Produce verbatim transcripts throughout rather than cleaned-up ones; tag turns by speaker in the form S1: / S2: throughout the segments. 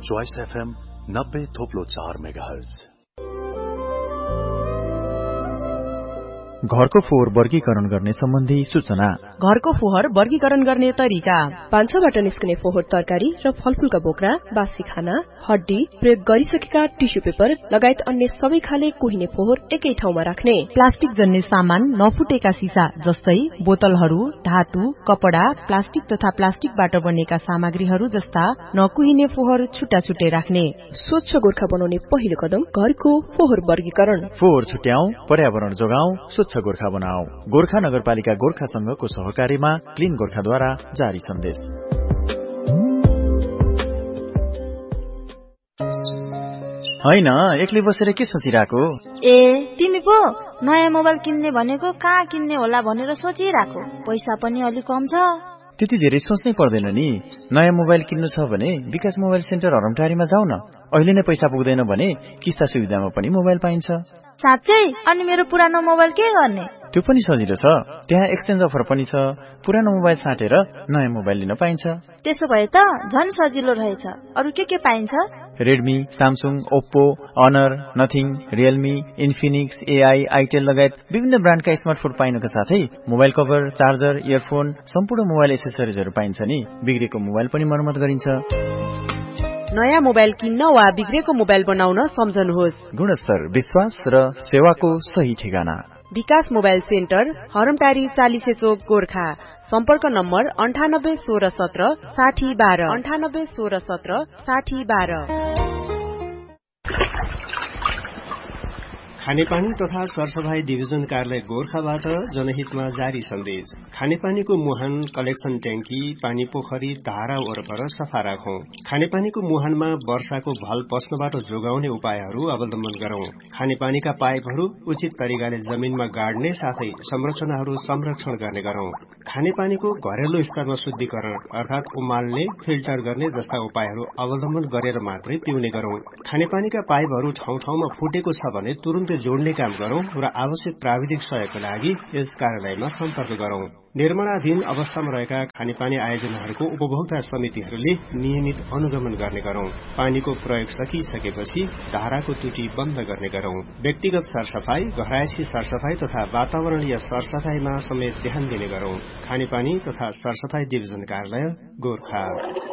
S1: Choice FM नब्बे थोप्लो चार megahertz.
S2: घरको फोहोर वर्गीकरण गर्ने सम्बन्धी सूचना।
S3: घरको फोहोर वर्गीकरण गर्ने तरिका।
S4: भान्साबाट निस्कने फोहोर तरकारी र फलफूलका बोक्रा, बासी खाना, हड्डी, प्रयोग गरिसकेका टिस्यु पेपर लगायत अन्य सबै खाले कुहिने फोहोर एकै ठाउँमा राख्ने।
S3: प्लास्टिक जन्य सामान, नफुटेका सिसा जस्तै बोतलहरू, धातु, कपडा, प्लास्टिक तथा प्लास्टिकबाट बनेका सामग्रीहरू जस्ता नकुहिने फोहोर छुट्टा छुट्टै राख्ने।
S4: स्वच्छ गोर्खा बनाउने पहिलो कदम घरको फोहोर वर्गीकरण।
S2: फोहोर छुट्याऊ, पर्यावरण जोगाऊ, स्वच्छ गोर्खा बनाऊ। गोर्खा नगरपालिका गोर्खा संघको सहकारीमा क्लीन गोर्खाद्वारा जारी सन्देश। हैन, एक्लै बसेर के सोचिराको?
S5: ए तिमी पो नयाँ मोबाइल किन्ने भनेको कहाँ किन्ने होला भनेर सोचिराको। पैसा पनि अलि कम छ।
S2: त्यति धेरै सोच्नै पर्दैन नि। नयाँ मोबाइल किन्नु छ भने विकास मोबाइल सेन्टर हरमटारीमा जाऊ न। अहिले नै पैसा पुग्दैन भने किस्ता सुविधामा पनि मोबाइल पाइन्छ।
S5: साँच्चै? अनि मेरो पुरानो मोबाइल के गर्ने?
S2: त्यो पनि सजिलो छ। त्यहाँ एक्सचेन्ज अफर पनि छ। पुरानो मोबाइल साटेर नयाँ मोबाइल लिन पाइन्छ।
S5: त्यसो भए त झन् सजिलो रहेछ। अरु के के पाइन्छ?
S2: Redmi, Samsung, Oppo, honour, nothing, Realme, Infinix, AI, Itel लगायत विभिन्न ब्रान्डका स्मार्टफोन पाइनुका साथै मोबाइल कभर, चार्जर, इयरफोन, सम्पूर्ण मोबाइल एसेसरिजहरू पाइन्छ नि। बिग्रेको मोबाइल पनि मर्मत गरिन्छ।
S3: नयाँ मोबाइल किन्न वा बिग्रेको मोबाइल बनाउन सम्झनुहोस्।
S2: गुणस्तर, विश्वास र सेवाको सही ठेगाना।
S3: विकास मोबाइल सेन्टर, हरमटारी चालिसे चोक, गोर्खा। सम्पर्क नम्बर अन्ठानब्बे सोह्र सत्र साठी बाह्र अन्ठानब्बे सोह्र सत्र साठी बाह्र।
S6: खानेपानी तथा सरसफाई डिभिजन कार्यालय गोर्खाबाट जनहितमा जारी सन्देश। खानेपानीको मुहान, कलेक्सन ट्याङ्की, पानी पोखरी, धारा वरपर सफा राखौं। खानेपानीको मुहानमा वर्षाको भल पस्नबाट जोगाउने उपायहरू अवलम्बन गरौं। खानेपानीका पाइपहरू उचित तरिकाले जमिनमा गाड्ने साथै संरचनाहरू संरक्षण गर्ने गरौं। खानेपानीको घरेलु स्तरमा शुद्धिकरण अर्थात उमाल्ने, फिल्टर गर्ने जस्ता उपायहरू अवलम्बन गरेर मात्रै पिउने गरौं। खानेपानीका पाइपहरू ठाउँ ठाउँमा फुटेको छ भने तुरुन्तै जोड्ने काम गरौं र आवश्यक प्राविधिक सहयोगका लागि यस कार्यालयमा सम्पर्क गरौं। निर्माणाधीन अवस्थामा रहेका खानेपानी आयोजनाहरूको उपभोक्ता समितिहरूले नियमित अनुगमन गर्ने गरौं। पानीको प्रयोग सकिसकेपछि धाराको टुटी बन्द गर्ने गरौं। व्यक्तिगत सरसफाई, घरायसी सरसफाई तथा वातावरणीय सरसफाईमा समेत ध्यान दिने गरौं। खानेपानी तथा सरसफाई डिभिजन कार्यालय गोर्खा।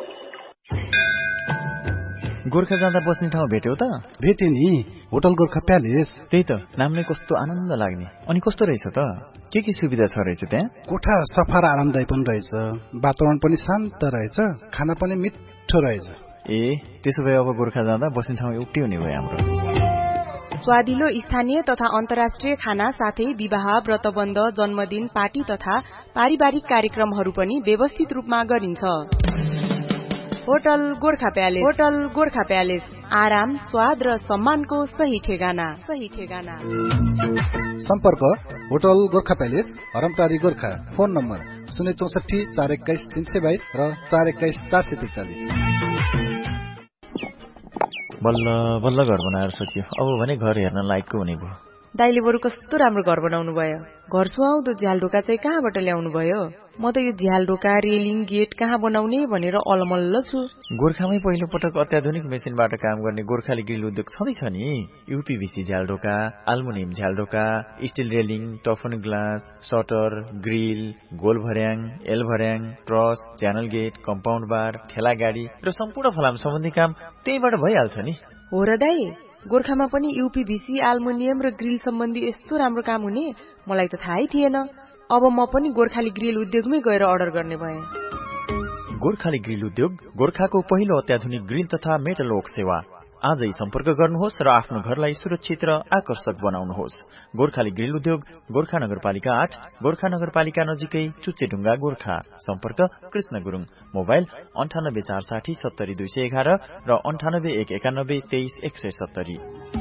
S2: गोर्खा जाँदा बस्ने ठाउँ भेट्यौ त?
S7: भेटे नि, होटल गोर्खा प्यालेस।
S2: त्यही त, नामले कस्तो आनन्द लाग्ने। अनि कस्तो रहेछ त? के के सुविधा छ रहेछ त्यहाँ?
S7: कोठा सफा र आरामदायी पनि रहेछ, वातावरण पनि शान्त रहेछ, खाना पनि मिठो रहेछ।
S2: ए त्यसो भए अब गोर्खा जाँदा बस्ने ठाउँ एउटै हुने भयो हाम्रो।
S3: स्वादिलो स्थानीय तथा अन्तर्राष्ट्रिय खाना साथै विवाह, व्रतबन्ध, जन्मदिन, पार्टी तथा पारिवारिक कार्यक्रमहरू पनि व्यवस्थित रूपमा गरिन्छ। Hotel Gorkha palace. Hotel Gorkha palace, आराम, स्वाद र सम्मानको सही ठेगाना। सही ठेगाना।
S7: सम्पर्क hotel Gorkha palace, हरमटारी Gorkha. Phone number शून्य चौसठी चार एक्काइस तीन सय बाइस र चार एक्काइस चार सय त्रिचालिस।
S2: बल्ल बल्ल घर बनाएर सकियो। अब भने घर हेर्न लायकको हुने भयो।
S3: दाइले बरु कस्तो राम्रो घर बनाउनु भयो। घर सुहाउँदो झ्यालढोका चाहिँ कहाँबाट ल्याउनु भयो? म त यो झ्यालढोका, रेलिङ, गेट कहाँ बनाउने भनेर अलमल्ल छु।
S2: गोर्खामै पहिलो पटक अत्याधुनिक मेसिनबाट काम गर्ने गोर्खाली ग्रिल उद्योग छँदैछ नि। यूपीभीसी झ्यालढोका, aluminium झ्यालढोका, still railing, टफन glass, shutter, grill, goal भर्याङ, एल भर्याङ, ट्रस, च्यानल गेट, कम्पाउन्ड बार, ठेला गाडी र सम्पूर्ण फलाम सम्बन्धी काम त्यहीबाट भइहाल्छ नि।
S3: हो र दाइ, गोर्खामा पनि यूपीभीसी, एल्युमिनियम र ग्रिल सम्बन्धी यस्तो राम्रो काम हुने मलाई त थाहै थिएन। अब म पनि गोर्खाली ग्रिल उद्योगमै गएर अर्डर गर्ने भएँ।
S2: गोर्खाली ग्रिल उद्योग गोर्खाको पहिलो अत्याधुनिक ग्रिल तथा मेटल वर्क सेवा। आजै सम्पर्क गर्नुहोस् र आफ्नो घरलाई सुरक्षित र आकर्षक बनाउनुहोस्। गोर्खाली ग्रिल उद्योग, गोर्खा नगरपालिका आठ, गोर्खा नगरपालिका नजिकै चुच्चेढुङ्गा, गोर्खा। सम्पर्क कृष्ण गुरुङ। मोबाइल अन्ठानब्बे चार साठी सत्तरी दुई सय एघार र अन्ठानब्बे एक एकानब्बे तेइस एक सय सत्तरी।